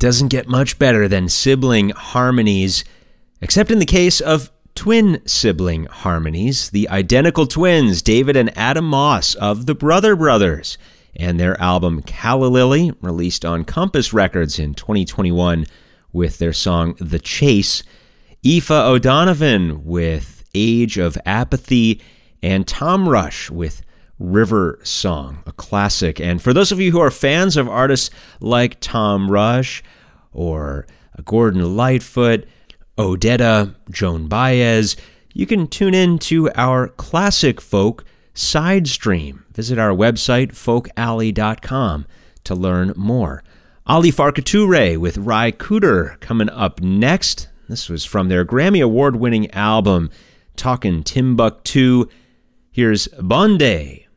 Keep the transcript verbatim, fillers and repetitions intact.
doesn't get much better than sibling harmonies, except in the case of twin sibling harmonies. The identical twins, David and Adam Moss of the Brother Brothers, and their album Calla Lily, released on Compass Records in twenty twenty-one with their song The Chase. Aoife O'Donovan with Age of Apathy, and Tom Rush with River Song, a classic. And for those of you who are fans of artists like Tom Rush or Gordon Lightfoot, Odetta, Joan Baez, you can tune in to our classic folk side stream. Visit our website, folk alley dot com, to learn more. Ali Farka Touré with Ry Cooder coming up next. This was from their Grammy Award-winning album, Talkin' Timbuktu. Here's Bon Day.